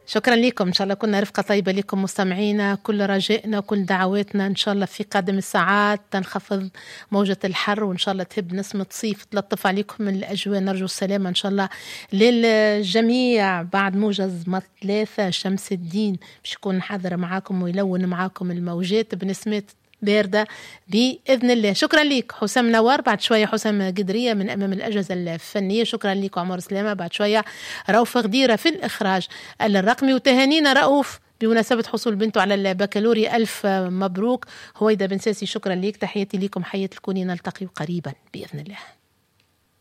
شكرا لكم، إن شاء الله كنا رفقة طيبة لكم مستمعينا. كل رجائنا وكل دعواتنا إن شاء الله في قادم الساعات تنخفض موجة الحر، وإن شاء الله تهب نسمة صيف تلطف عليكم من الأجواء. نرجو السلامة إن شاء الله للجميع. بعد موجز 3 شمس الدين باش يكون حاضر معاكم ويلون معاكم الموجات بنسمات باردة بإذن الله. شكرا لك حسام نوار، بعد شوية حسام قدرية من أمام الأجهزة الفنية. شكرا لك عمر سلامة، بعد شوية رؤوف غديرة في الإخراج الرقمي. وتهانينا رؤوف بمناسبة حصول بنته على البكالوريا، ألف مبروك. هويدا بن ساسي شكرا لك، تحياتي لكم، حياة الكوني، نلتقي قريبا بإذن الله.